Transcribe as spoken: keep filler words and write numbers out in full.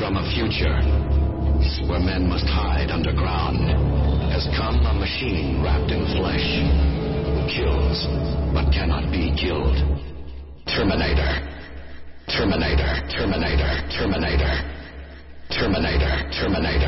From a future where men must hide underground has come a machine wrapped in flesh who kills but cannot be killed. Terminator. Terminator. Terminator. Terminator. Terminator. Terminator.